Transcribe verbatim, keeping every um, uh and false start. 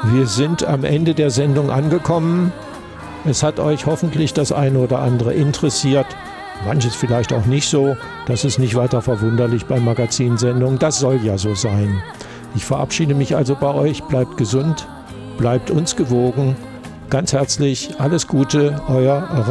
Wir sind am Ende der Sendung angekommen. Es hat euch hoffentlich das eine oder andere interessiert. Manches vielleicht auch nicht so. Das ist nicht weiter verwunderlich bei Magazinsendungen. Das soll ja so sein. Ich verabschiede mich also bei euch. Bleibt gesund, bleibt uns gewogen. Ganz herzlich alles Gute, euer